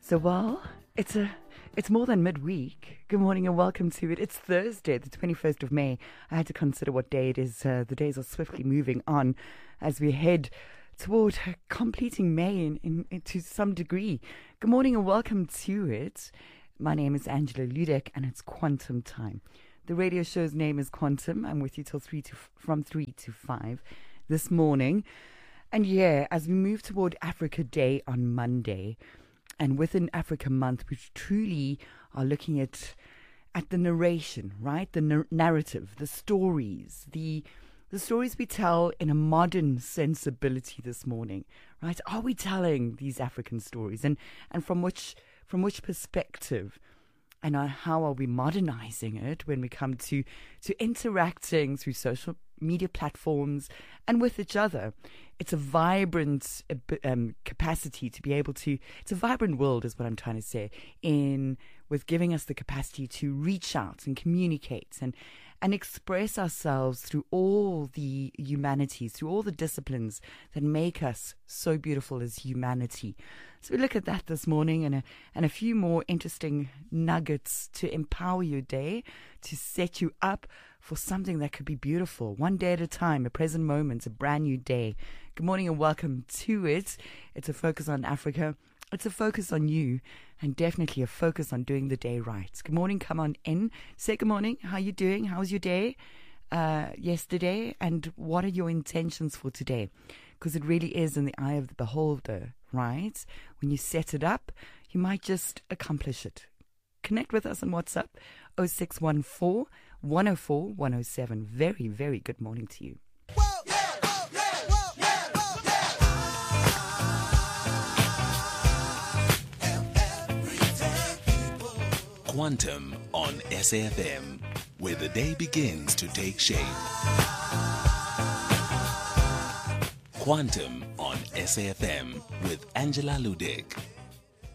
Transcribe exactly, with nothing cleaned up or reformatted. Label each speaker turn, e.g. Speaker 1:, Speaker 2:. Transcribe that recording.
Speaker 1: So, well, it's a it's more than midweek. Good morning and welcome to it. It's Thursday, the twenty-first of May. I had to consider what day it is. Uh, the days are swiftly moving on as we head toward completing May in, in, in, to some degree. Good morning and welcome to it. My name is Angela Ludek and it's Quantum Time. The radio show's name is Quantum. I'm with you till three to from three to five this morning. And yeah, as we move toward Africa Day on Monday, and within Africa Month, we truly are looking at at the narration, right? The nar- narrative, the stories, the the stories we tell in a modern sensibility this morning, right? Are we telling these African stories, and and from which from which perspective? And uh, how are we modernizing it when we come to, to interacting through social media platforms and with each other? It's a vibrant um, capacity to be able to, it's a vibrant world is what I'm trying to say, in with giving us the capacity to reach out and communicate and, and express ourselves through all the humanities, through all the disciplines that make us so beautiful as humanity. So we look at that this morning and a, and a few more interesting nuggets to empower your day, to set you up for something that could be beautiful. One day at a time, a present moment, a brand new day. Good morning and welcome to it. It's a focus on Africa. It's a focus on you, and definitely a focus on doing the day right. Good morning, come on in. Say good morning. How are you doing? How was your day uh, yesterday? And what are your intentions for today? Because it really is in the eye of the beholder, right? When you set it up, you might just accomplish it. Connect with us on WhatsApp, oh six one four, one oh four, one oh seven. Very, very good morning to you.
Speaker 2: Quantum on S A F M, where the day begins to take shape. Quantum on S A F M with Angela Ludek.